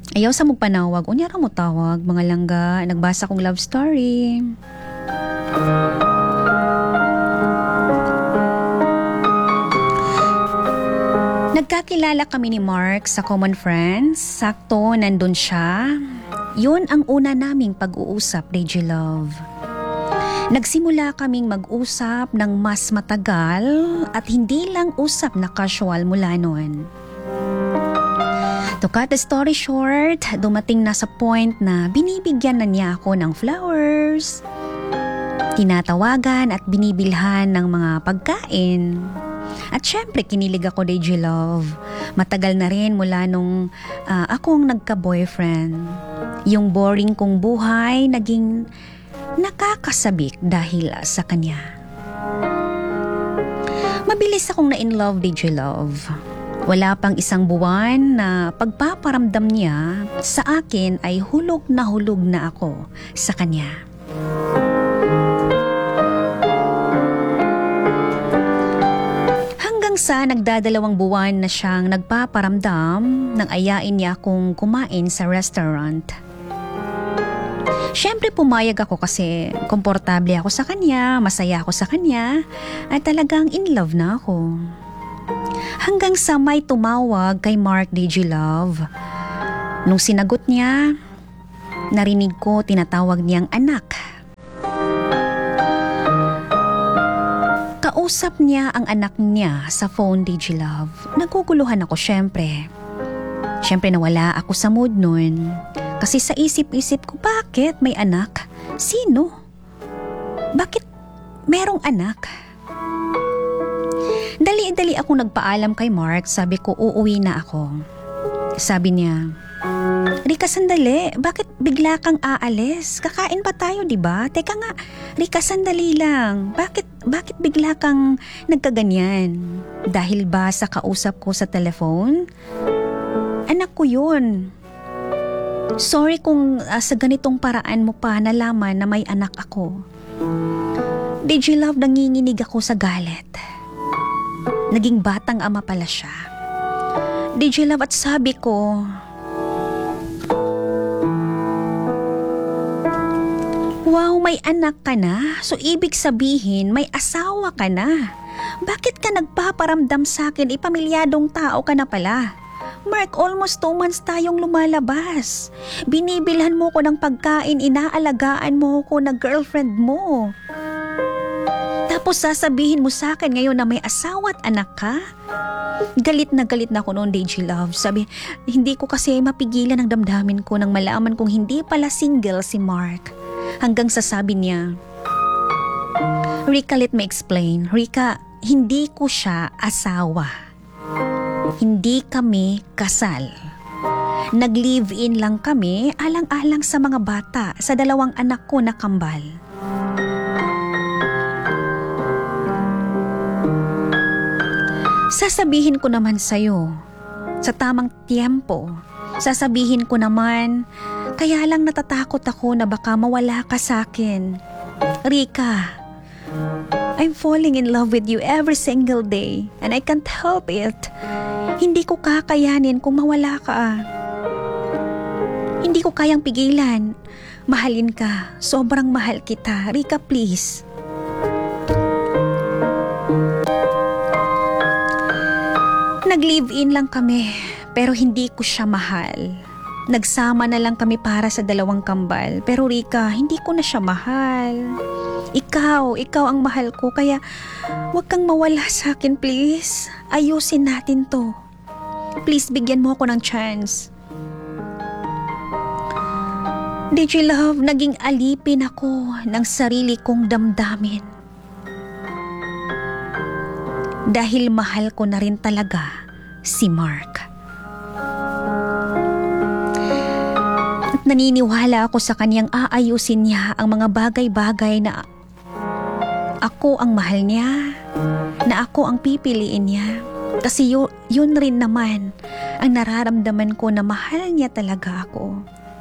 Ayaw sa magpanawag, unya ra mo tawag, mga langga, nagbasa kong love story. Nagkakilala kami ni Mark sa common friends. Sakto, nandun siya. Yun ang una naming pag-uusap, DJ Love. Nagsimula kaming mag-usap ng mas matagal at hindi lang usap na casual mula noon. To cut the story short, dumating na sa point na binibigyan na niya ako ng flowers, tinatawagan at binibilhan ng mga pagkain. At syempre kinilig ako, DJ Love. Matagal na rin mula nung akong nagka-boyfriend. Yung boring kong buhay naging nakakasabik dahil sa kanya. Mabilis akong na-in love, DJ Love. Wala pang isang buwan na pagpaparamdam niya sa akin ay hulog na ako sa kanya. Hanggang sa nagdadalawang buwan na siyang nagpaparamdam nang ayain niya akong kumain sa restaurant. Siyempre pumayag ako kasi komportable ako sa kanya, masaya ako sa kanya at talagang in love na ako. Hanggang sa may tumawag kay Mark, DJ Love. Nung sinagot niya, narinig ko tinatawag niyang anak. Kausap niya ang anak niya sa phone, DJ Love. Naguguluhan ako syempre. Syempre nawala ako sa mood nun. Kasi sa isip-isip ko, bakit may anak? Sino? Bakit merong anak? Dali-dali ako nagpaalam kay Mark, sabi ko uuwi na ako. Sabi niya, Rika sandali, bakit bigla kang aalis? Kakain pa tayo, diba? Teka nga, Rika sandali lang, bakit bigla kang nagkaganyan? Dahil ba sa kausap ko sa telephone? Anak ko yun. Sorry kung sa ganitong paraan mo pa nalaman na may anak ako. DJ Love, nanginginig ako sa galit. Naging batang ama pala siya. DJ Love, at sabi ko, wow, may anak ka na? So ibig sabihin may asawa ka na. Bakit ka nagpaparamdam sa akin? Pamilyadong tao ka na pala. Mark, almost 2 months tayong lumalabas. Binibilhan mo ko ng pagkain, inaalagaan mo ko na girlfriend mo. Tapos sasabihin mo sa akin ngayon na may asawa at anak ka? Galit na ako noon, DJ Love. Sabi, hindi ko kasi mapigilan ang damdamin ko nang malaman kong hindi pala single si Mark. Hanggang sasabi niya, Rika, let me explain. Rika, hindi ko siya asawa. Hindi kami kasal. Nag-live-in lang kami alang-alang sa mga bata, sa 2 anak ko na kambal. Sasabihin ko naman sa'yo, sa tamang tiempo, sasabihin ko naman, kaya lang natatakot ako na baka mawala ka sa'kin. Rika, I'm falling in love with you every single day and I can't help it. Hindi ko kakayanin kung mawala ka. Hindi ko kayang pigilan. Mahalin ka. Sobrang mahal kita. Rika, please. Nag-live-in lang kami, pero hindi ko siya mahal. Nagsama na lang kami para sa 2 kambal. Pero Rika, hindi ko na siya mahal. Ikaw ang mahal ko, kaya huwag kang mawala sa akin, please. Ayusin natin to. Please, bigyan mo ako ng chance. DJ Love, naging alipin ako ng sarili kong damdamin. Dahil mahal ko na rin talaga si Mark. At naniniwala ako sa kanyang aayusin niya ang mga bagay-bagay na ako ang mahal niya, na ako ang pipiliin niya. Kasi yun rin naman ang nararamdaman ko na mahal niya talaga ako.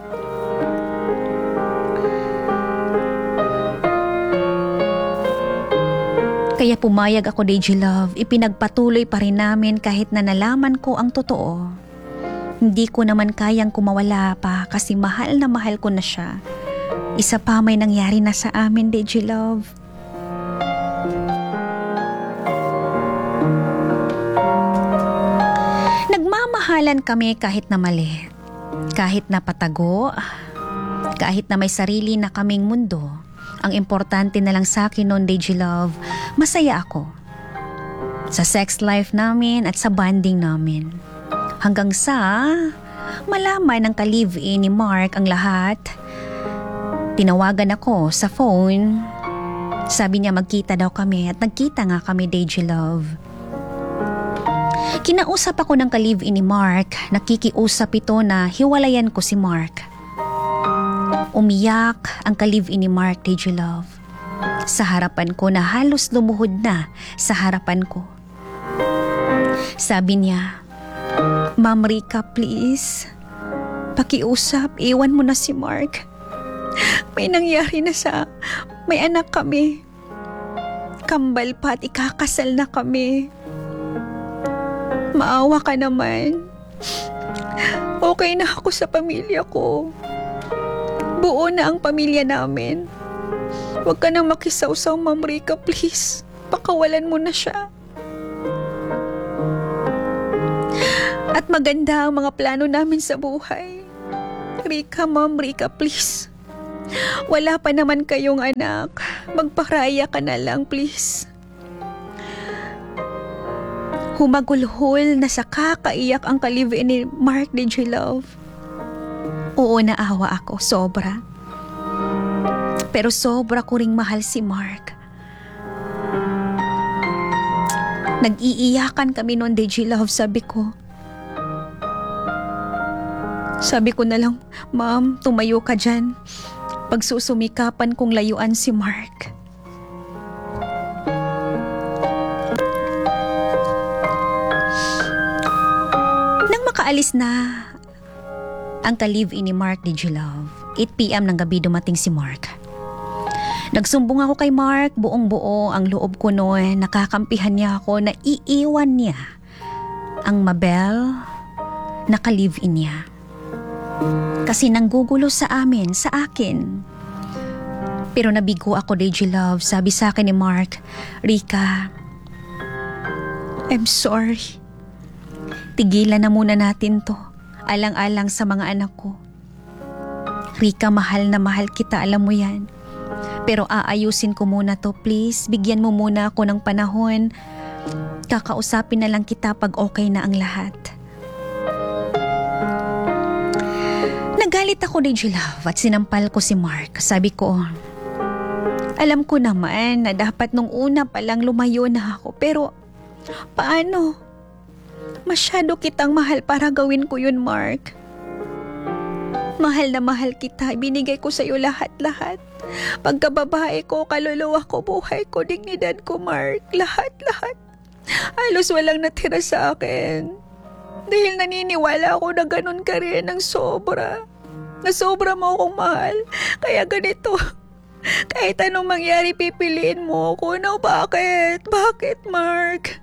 Kaya pumayag ako, DJ Love. Ipinagpatuloy pa rin namin kahit na nalaman ko ang totoo. Hindi ko naman kayang kumawala pa kasi mahal na mahal ko na siya. Isa pa may nangyari na sa amin, Digilove. Nagmamahalan kami kahit na mali, kahit na patago, kahit na may sarili na kaming mundo. Ang importante na lang sa akin noon, Digilove, masaya ako. Sa sex life namin at sa bonding namin. Hanggang sa malaman ng ka-live-in ni Mark ang lahat. Tinawagan ako sa phone. Sabi niya magkita daw kami at nagkita nga kami, Digilove. Kinausap ako ng ka-live-in ni Mark. Nakikiusap ito na hiwalayan ko si Mark. Umiyak ang ka-live-in ni Mark, Digilove. Sa harapan ko na halos lumuhod na sa harapan ko. Sabi niya, Ma'am Rica, please. Pakiusap, iwan mo na si Mark. May nangyari na may anak kami. Kambal pa at ikakasal na kami. Maawa ka naman. Okay na ako sa pamilya ko. Buo na ang pamilya namin. Huwag ka nang makisawsaw, Ma'am Rica, please. Pakawalan mo na siya. At maganda ang mga plano namin sa buhay. Rica, Ma'am Rica, please. Wala pa naman kayong anak. Magparaya ka na lang, please. Humagulhol na sa kakaiyak ang ka-live-in ni Mark, Digilove. Oo, naawa ako, sobra. Pero sobra ko ring mahal si Mark. Nag-iiyakan kami noon, Digilove, Sabi ko na lang, Ma'am, tumayo ka dyan. Pagsusumikapan kong layuan si Mark. Nang makaalis na ang ka-live-in ni Mark, Digilove, 8 p.m. ng gabi dumating si Mark. Nagsumbong ako kay Mark, buong-buo ang loob ko noon. Nakakampihan niya ako na iiwan niya ang Mabel na ka-live-in niya. Kasi nanggugulo sa akin. Pero nabigo ako, Digilove. Sabi sa akin ni Mark, Rica, I'm sorry. Tigilan na muna natin to. Alang-alang sa mga anak ko. Rica, mahal na mahal kita, alam mo yan. Pero aayusin ko muna to, please. Bigyan mo muna ako ng panahon. Kakausapin na lang kita pag okay na ang lahat. Nagalit ako, Digilove, at sinampal ko si Mark. Sabi ko, alam ko naman na dapat nung una pa lang lumayo na ako. Pero, paano? Masyado kitang mahal para gawin ko yun, Mark. Mahal na mahal kita. Binigay ko sa'yo lahat-lahat. Pagkababae ko, kaluluwa ko, buhay ko, dignidad ko, Mark. Lahat-lahat. Halos walang natira sa akin. Dahil naniniwala ako na ganun ka rin ng sobra. Na sobra mo akong mahal. Kaya ganito. Kahit anong mangyari, pipiliin mo ako. No, bakit? Bakit, Mark?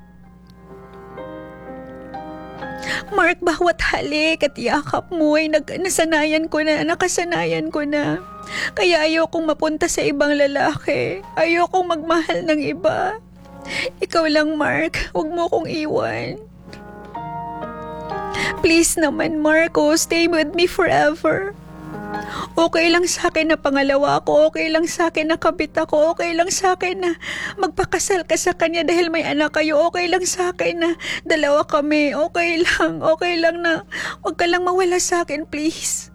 Mark, bawat halik at yakap mo ay nakasanayan ko na. Kaya ayokong mapunta sa ibang lalaki. Ayokong magmahal ng iba. Ikaw lang, Mark. Huwag mo akong iwan. Please naman, Marco, stay with me forever. Okay lang sa akin na pangalawa ako, okay lang sa akin na kabit ako, okay lang sa akin na magpakasal ka sa kanya dahil may anak kayo, okay lang sa akin na dalawa kami, okay lang na huwag ka lang mawala sa akin, please.